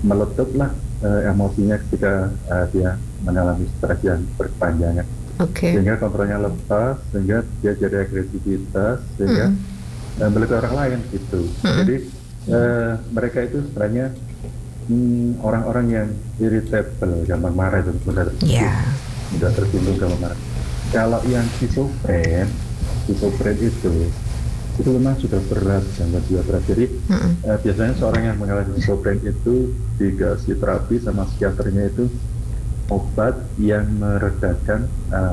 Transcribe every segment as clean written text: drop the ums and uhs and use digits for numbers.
meletuplah emosinya ketika dia mengalami stres yang berkepanjangan, Oke. sehingga kontrolnya lepas, sehingga dia jadi agresivitas, sehingga Mm-mm. melukai orang lain gitu. Mm-mm. Jadi mereka itu sebenarnya orang-orang yang irritable, gampang marah itu Ya. mudah tersinggung, gampang marah. Kalau yang schizofren itu memang sudah berat dan sudah berat. Jadi Mm-mm. biasanya seorang yang mengalami schizofren itu dikasih terapi sama psikiaternya itu obat yang meredakan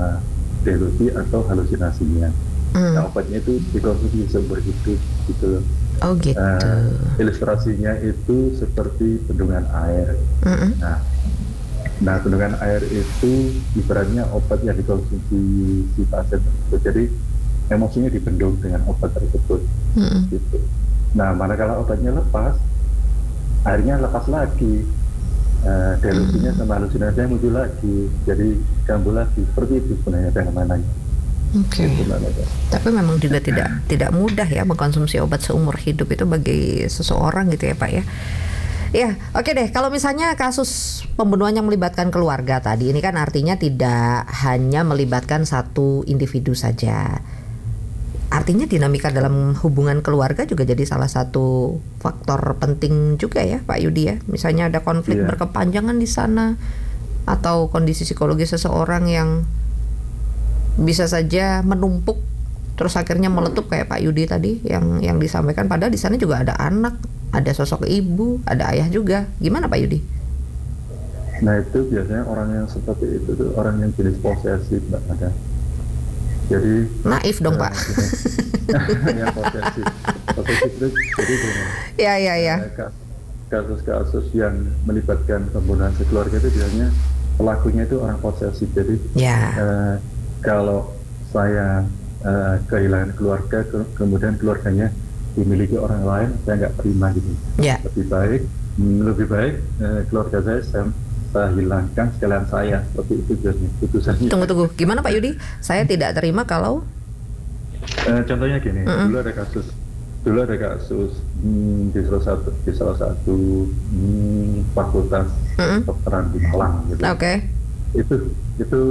delusi atau halusinasinya. Nah, Mm. obatnya itu dikonsumsi seumur hidup gitu. Oh gitu. Ilustrasinya itu seperti bendungan air. Mm-mm. Nah, bendungan air itu ibaratnya obat yang dikonsumsi si pasien tersebut. Jadi emosinya dibendung dengan obat tersebut. Mm-mm. Gitu. Nah, manakala obatnya lepas, airnya lepas lagi, delusinya Mm. sama halusinasinya muncul lagi, jadi ganggu lagi. Seperti itu sebenarnya fenomenanya. Oke. Itu Mbak Mega. Tapi memang juga tidak mudah ya mengkonsumsi obat seumur hidup itu bagi seseorang gitu ya Pak ya. Ya, oke deh. Kalau misalnya kasus pembunuhan yang melibatkan keluarga tadi, ini kan artinya tidak hanya melibatkan satu individu saja. Artinya dinamika dalam hubungan keluarga juga jadi salah satu faktor penting juga ya Pak Yudi ya. Misalnya ada konflik Iya, berkepanjangan di sana atau kondisi psikologis seseorang yang bisa saja menumpuk terus akhirnya meletup kayak Pak Yudi tadi yang disampaikan, padahal di sana juga ada anak, ada sosok ibu, ada ayah juga. Gimana Pak Yudi? nah itu biasanya orang yang seperti itu tuh orang yang jenis posesif, Mbak Mega. Jadi Naif dong Pak. gini, yang posesif, posesif itu jadi gini, Ya ya ya. eh, ka- kasus-kasus yang melibatkan pembunuhan sekeluarga itu biasanya pelakunya itu orang posesif. Jadi Ya. eh, kalau saya kehilangan keluarga, kemudian keluarganya dimiliki orang lain, saya nggak terima gitu. Ya. Lebih baik keluarga saya hilangkan sekalian saya, seperti itu biasanya putusannya. Tunggu. Gimana Pak Yudi? Saya tidak terima kalau Contohnya gini, Mm-mm. dulu ada kasus di salah satu fakultas Mm-mm. kedokteran di Malang gitu. Oke. Itu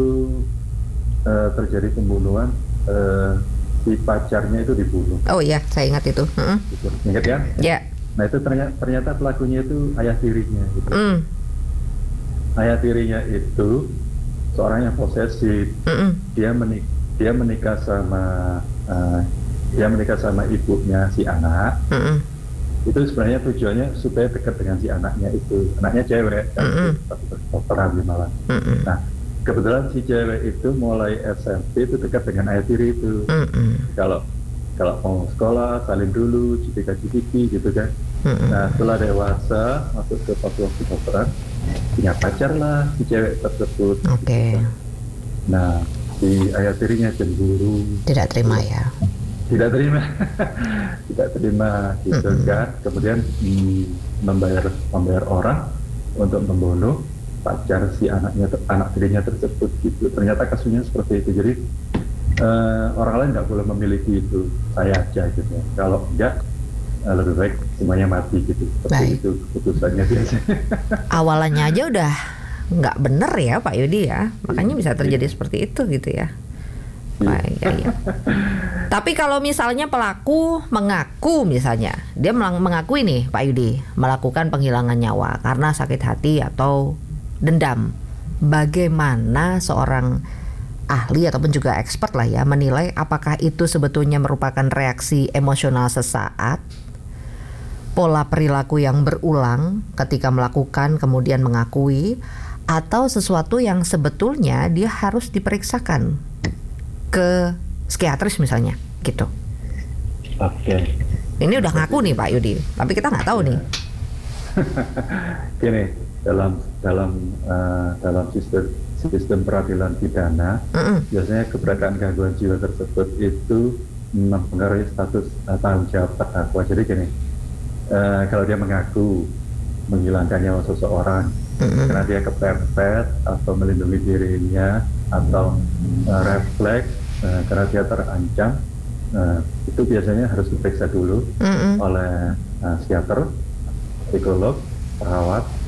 terjadi pembunuhan, si pacarnya itu dibunuh. Oh iya, saya ingat itu. Mm-mm. Gitu. Ingat ya? Ya. Nah itu ternyata pelakunya itu ayah tirinya gitu. Mm. Ayah tirinya itu seorang yang posesif. Mm-mm. Dia menik dia menikah sama eh, dia menikah sama ibunya si anak. Mm-mm. Itu sebenarnya tujuannya supaya dekat dengan si anaknya itu. Anaknya cewek kan, Mm-mm. dokteran di Malang. Mm-mm. Nah, kebetulan si cewek itu mulai SMP itu dekat dengan ayah tiri itu. Mm-mm. Kalau kalau mau sekolah saling dulu, cipika-cipiki gitu kan. Mm-mm. Nah, setelah dewasa masuk ke fakultas kedokteran, punya pacar lah si cewek tersebut. Oke. Nah, si ayah tirinya cemburu, Tidak terima ya. tidak terima, tidak terima gitu Mm-mm. kan. Kemudian membayar orang untuk membunuh pacar si anak tirinya tersebut gitu. Ternyata kasusnya seperti itu. Jadi orang lain nggak boleh memiliki itu, saya aja gitu. Kalau enggak, lebih baik semuanya mati gitu. Seperti Baik. itu keputusannya biasanya. Awalannya aja udah nggak bener ya Pak Yudi ya. Makanya bisa terjadi Iya. seperti itu gitu ya. Baik, ya. Tapi kalau misalnya pelaku mengaku, misalnya dia mengakui nih Pak Yudi melakukan penghilangan nyawa karena sakit hati atau dendam, bagaimana seorang ahli ataupun juga expert lah ya menilai apakah itu sebetulnya merupakan reaksi emosional sesaat, pola perilaku yang berulang ketika melakukan kemudian mengakui, atau sesuatu yang sebetulnya dia harus diperiksakan ke psikiatris misalnya gitu. Oke. Ini udah ngaku nih Pak Yudi, tapi kita nggak tahu nih. Gini, dalam sistem peradilan pidana, Mm-mm. biasanya keberadaan gangguan jiwa tersebut itu mempengaruhi status tanggung jawab terdakwa. Jadi gini, kalau dia mengaku menghilangkan nyawa seseorang karena dia kepepet atau melindungi dirinya atau refleks karena dia terancam, itu biasanya harus diperiksa dulu oleh psikiater, psikolog, perawat,